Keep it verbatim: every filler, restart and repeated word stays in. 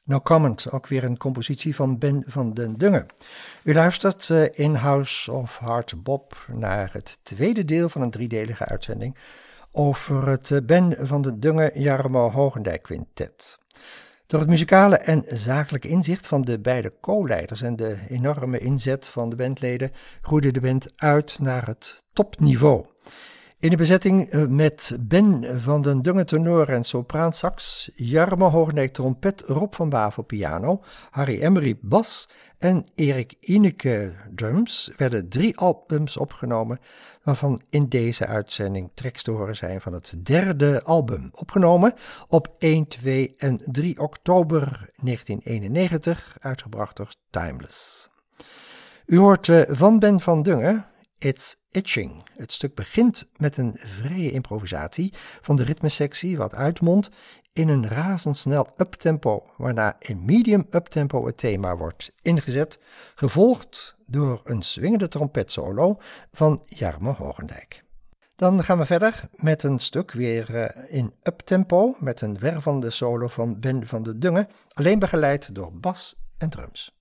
No Comment, ook weer een compositie van Ben van den Dungen. U luistert uh, in House of Hard Bop naar het tweede deel van een driedelige uitzending over het uh, Ben van den Dungen Jarmo Hogendijk Quintet. Door het muzikale en zakelijke inzicht van de beide co-leiders en de enorme inzet van de bandleden groeide de band uit naar het topniveau. In de bezetting met Ben van den Dungen tenor en sopraan sax, Jarmo Hogendijk trompet, Rob van Bavel piano, Harry Emery bas en Erik Ineke drums werden drie albums opgenomen, waarvan in deze uitzending tracks te horen zijn van het derde album, opgenomen op één, twee en drie oktober negentien eenennegentig, uitgebracht door Timeless. U hoort uh, van Ben van Dungen It's Itching. Het stuk begint met een vrije improvisatie van de ritmesectie, wat uitmondt in een razendsnel uptempo, waarna in medium uptempo het thema wordt ingezet, gevolgd door een swingende trompetsolo van Jarmo Hogendijk. Dan gaan we verder met een stuk weer uh, in uptempo met een wervende solo van Ben van den Dungen, alleen begeleid door bas en drums.